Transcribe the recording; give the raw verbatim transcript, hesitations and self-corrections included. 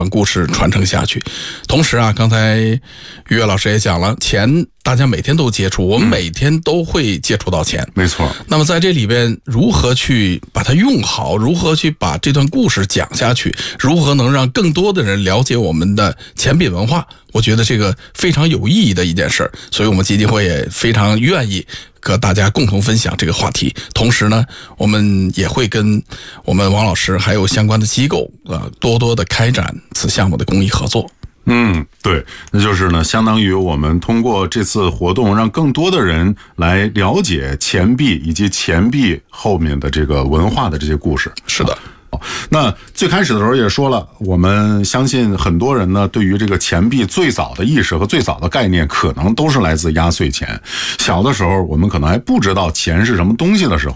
故事传承下去。同时啊，刚才于越老师也讲了，钱大家每天都接触，我们每天都会接触到钱， 没错。 那么在这里边如何去把它用好，如何去把这段故事讲下去，如何能让更多的人了解我们的钱币文化，我觉得这个非常有意义的一件事，所以我们基金会也非常愿意和大家共同分享这个话题。同时呢，我们也会跟我们王老师还有相关的机构呃多多的开展此项目的公益合作。 嗯，对，那就是呢，相当于我们通过这次活动，让更多的人来了解钱币以及钱币后面的这个文化的这些故事。 是的。 那最开始的时候也说了，我们相信很多人呢，对于这个钱币最早的意识和最早的概念，可能都是来自压岁钱。小的时候，我们可能还不知道钱是什么东西的时候，